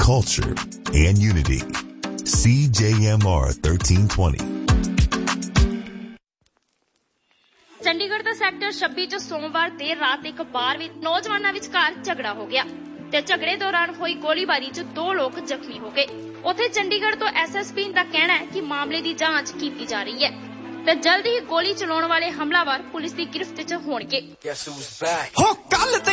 culture, and unity. CJMR 1320. Chandigarh ਦੇ sector 26 ਚ ਸੋਮਵਾਰ ਦੇਰ ਰਾਤ ਇੱਕ ਬਾਰ ਵਿੱਚ ਨੌਜਵਾਨਾਂ ਵਿਚਕਾਰ ਝਗੜਾ ਹੋ ਗਿਆ ਤੇ ਝਗੜੇ ਦੌਰਾਨ ਹੋਈ ਗੋਲੀਬਾਰੀ ਚ 2 ਲੋਕ ਜ਼ਖਮੀ ਹੋ ਗਏ। ਉੱਥੇ ਚੰਡੀਗੜ੍ਹ ਤੋਂ ਐਸਐਸਪੀ ਦਾ ਕਹਿਣਾ ਹੈ ਕਿ ਮਾਮਲੇ ਦੀ ਜਾਂਚ ਕੀਤੀ ਜਾ ਰਹੀ ਹੈ ਤੇ ਜਲਦ ਹੀ ਗੋਲੀ ਚਲਾਉਣ ਵਾਲੇ ਹਮਲਾਵਰ ਪੁਲਿਸ ਦੀ ਗ੍ਰਿਫਤ ਚ ਹੋਣਗੇ।